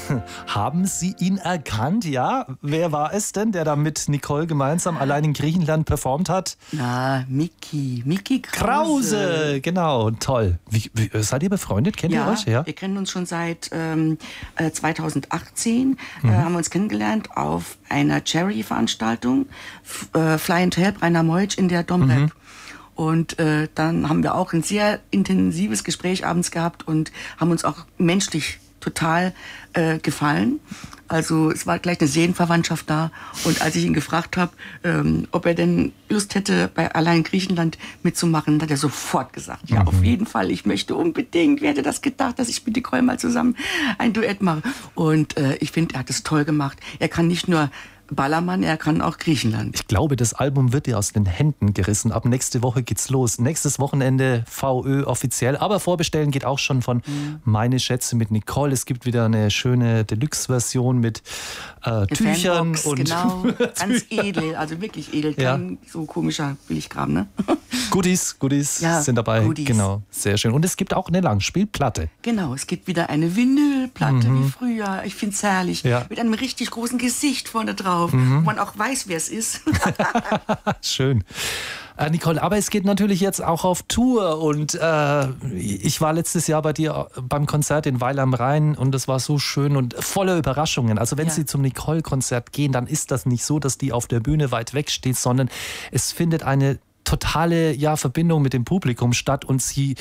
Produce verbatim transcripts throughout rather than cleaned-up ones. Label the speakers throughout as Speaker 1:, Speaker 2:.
Speaker 1: Haben Sie ihn erkannt? Ja, wer war es denn, der da mit Nicole gemeinsam allein in Griechenland performt hat?
Speaker 2: Na, Micky, Micky Krause.
Speaker 1: Krause, genau, toll. Wie, wie, seid ihr befreundet? Kennt
Speaker 2: ja,
Speaker 1: ihr euch? Ja,
Speaker 2: wir kennen uns schon seit ähm, zweitausendachtzehn. Mhm. Äh, haben wir uns kennengelernt auf einer Charity-Veranstaltung, F- äh, Fly and Help, Rainer Meutsch in der Domrep. Mhm. Und äh, dann haben wir auch ein sehr intensives Gespräch abends gehabt und haben uns auch menschlich total äh, gefallen. Also es war gleich eine Seelenverwandtschaft da. Und als ich ihn gefragt habe, ähm, ob er denn Lust hätte, bei Allein Griechenland mitzumachen, hat er sofort gesagt, ja, mhm. auf jeden Fall, ich möchte unbedingt. Wer hätte das gedacht, dass ich mit Nicole mal zusammen ein Duett mache? Und äh, ich finde, er hat es toll gemacht. Er kann nicht nur Ballermann, er kann auch Griechenland.
Speaker 1: Ich glaube, das Album wird dir aus den Händen gerissen. Ab nächste Woche geht's los. Nächstes Wochenende V Ö offiziell. Aber vorbestellen geht auch schon von mhm. Meine Schätze mit Nicole. Es gibt wieder eine schöne Deluxe-Version mit äh, Tüchern.
Speaker 2: Fanbox,
Speaker 1: und
Speaker 2: genau, ganz edel, also wirklich edel. Kein ja. so komischer Billigkram, ne?
Speaker 1: Goodies, Goodies
Speaker 2: ja,
Speaker 1: sind dabei.
Speaker 2: Goodies.
Speaker 1: Genau, sehr schön. Und es gibt auch eine Langspielplatte.
Speaker 2: Genau, es gibt wieder eine Vinylplatte
Speaker 1: mhm.
Speaker 2: wie früher. Ich finde es herrlich.
Speaker 1: Ja.
Speaker 2: Mit einem richtig großen Gesicht vorne drauf, mhm. wo man auch weiß, wer es ist.
Speaker 1: Schön. Äh, Nicole, aber es geht natürlich jetzt auch auf Tour und äh, ich war letztes Jahr bei dir beim Konzert in Weil am Rhein und das war so schön und voller Überraschungen. Also wenn ja. Sie zum Nicole-Konzert gehen, dann ist das nicht so, dass die auf der Bühne weit weg steht, sondern es findet eine totale ja, Verbindung mit dem Publikum statt und Sie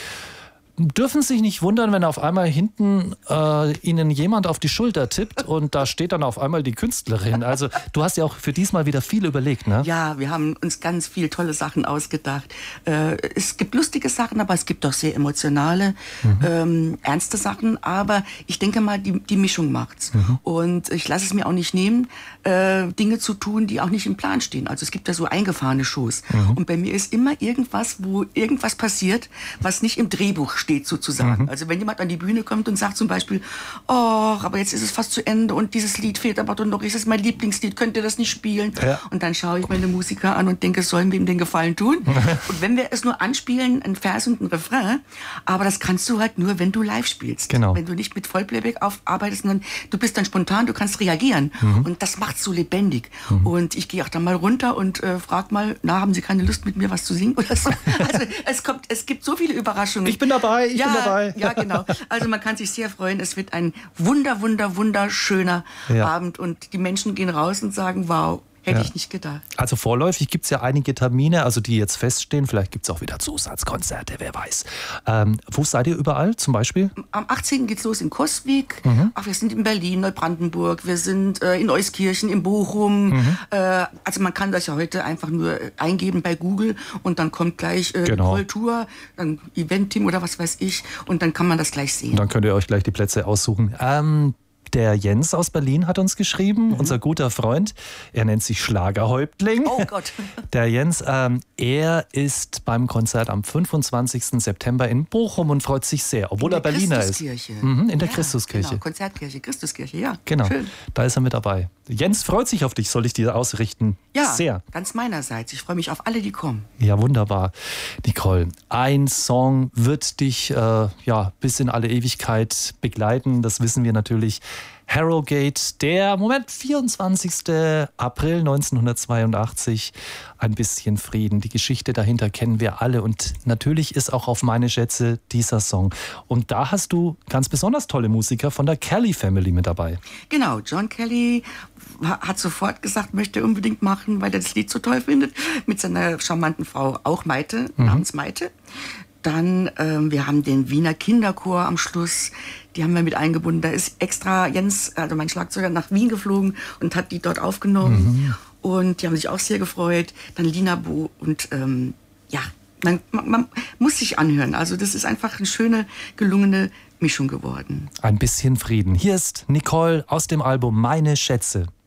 Speaker 1: dürfen sich nicht wundern, wenn auf einmal hinten äh, Ihnen jemand auf die Schulter tippt und da steht dann auf einmal die Künstlerin. Also du hast ja auch für diesmal wieder viel überlegt, ne?
Speaker 2: Ja, wir haben uns ganz viele tolle Sachen ausgedacht. Äh, es gibt lustige Sachen, aber es gibt auch sehr emotionale, mhm. ähm, ernste Sachen. Aber ich denke mal, die, die Mischung macht's. Mhm. Und ich lasse es mir auch nicht nehmen, äh, Dinge zu tun, die auch nicht im Plan stehen. Also es gibt ja so eingefahrene Shows. Mhm. Und bei mir ist immer irgendwas, wo irgendwas passiert, was nicht im Drehbuch steht. Steht sozusagen. Mhm. Also wenn jemand an die Bühne kommt und sagt zum Beispiel, oh, aber jetzt ist es fast zu Ende und dieses Lied fehlt aber doch noch, ist es mein Lieblingslied, könnt ihr das nicht spielen? Ja. Und dann schaue ich meine Musiker an und denke, sollen wir ihm den Gefallen tun? Und wenn wir es nur anspielen, ein Vers und ein Refrain, aber das kannst du halt nur, wenn du live spielst.
Speaker 1: Genau.
Speaker 2: Wenn du nicht mit Vollplayback aufarbeitest, sondern du bist dann spontan, du kannst reagieren. Mhm. Und das macht so lebendig. Mhm. Und ich gehe auch dann mal runter und äh, frage mal, na, haben Sie keine Lust mit mir was zu singen oder so? Also es kommt, es gibt so viele Überraschungen.
Speaker 1: Ich bin dabei. Ich
Speaker 2: ja,
Speaker 1: bin dabei.
Speaker 2: Ja, genau. Also man kann sich sehr freuen. Es wird ein wunder, wunder, wunderschöner ja. Abend und die Menschen gehen raus und sagen, wow, hätte ja. ich nicht gedacht.
Speaker 1: Also vorläufig gibt es ja einige Termine, also die jetzt feststehen. Vielleicht gibt es auch wieder Zusatzkonzerte, wer weiß. Ähm, wo seid ihr überall zum Beispiel?
Speaker 2: Am achtzehnten geht's los in Coswig.
Speaker 1: Mhm.
Speaker 2: Ach, wir sind in Berlin, Neubrandenburg. Wir sind äh, in Euskirchen, in Bochum. Mhm. Äh, also man kann das ja heute einfach nur eingeben bei Google und dann kommt gleich äh,
Speaker 1: genau.
Speaker 2: Kultur, dann Event-Team oder was weiß ich und dann kann man das gleich sehen.
Speaker 1: Und dann könnt ihr euch gleich die Plätze aussuchen. Ähm, Der Jens aus Berlin hat uns geschrieben, mhm. unser guter Freund. Er nennt sich Schlagerhäuptling.
Speaker 2: Oh Gott.
Speaker 1: Der Jens, ähm, er ist beim Konzert am fünfundzwanzigsten September in Bochum und freut sich sehr, obwohl er Berliner ist. Mhm, in der
Speaker 2: ja,
Speaker 1: Christuskirche.
Speaker 2: Genau, Konzertkirche, Christuskirche, ja.
Speaker 1: Genau,
Speaker 2: schön.
Speaker 1: Da ist er mit dabei. Jens freut sich auf dich, soll ich dir ausrichten?
Speaker 2: Ja,
Speaker 1: sehr.
Speaker 2: Ganz meinerseits. Ich freue mich auf alle, die kommen.
Speaker 1: Ja, wunderbar. Nicole, ein Song wird dich äh, ja, bis in alle Ewigkeit begleiten, das wissen wir natürlich. Harrogate, der, Moment, vierundzwanzigsten April neunzehnhundertzweiundachtzig, ein bisschen Frieden. Die Geschichte dahinter kennen wir alle und natürlich ist auch auf Meine Schätze dieser Song. Und da hast du ganz besonders tolle Musiker von der Kelly Family mit dabei.
Speaker 2: Genau, John Kelly hat sofort gesagt, möchte er unbedingt machen, weil er das Lied so toll findet, mit seiner charmanten Frau, auch Maite, mhm. namens Maite. Dann, ähm, wir haben den Wiener Kinderchor am Schluss, die haben wir mit eingebunden. Da ist extra Jens, also mein Schlagzeuger, nach Wien geflogen und hat die dort aufgenommen. Mhm. Und die haben sich auch sehr gefreut. Dann Lina Bo und ähm, ja, man, man, man muss sich anhören. Also das ist einfach eine schöne, gelungene Mischung geworden.
Speaker 1: Ein bisschen Frieden. Hier ist Nicole aus dem Album Meine Schätze.